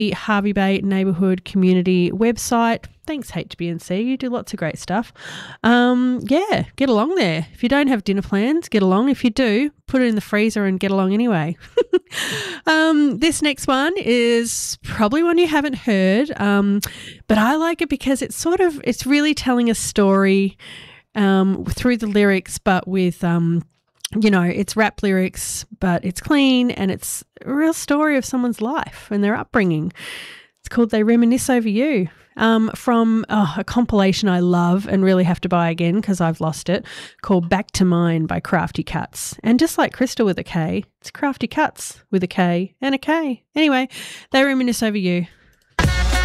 the Hervey Bay Neighbourhood Community website. Thanks, HBNC. You do lots of great stuff. Yeah, get along there. If you don't have dinner plans, get along. If you do, put it in the freezer and get along anyway. This next one is probably one you haven't heard, but I like it because it's really telling a story through the lyrics, but with it's rap lyrics, but it's clean and it's a real story of someone's life and their upbringing. It's called They Reminisce Over You, from a compilation I love and really have to buy again because I've lost it, called Back to Mine by Crafty Cuts. And just like Crystal with a K, it's Crafty Cuts with a K and a K. Anyway, They Reminisce Over You.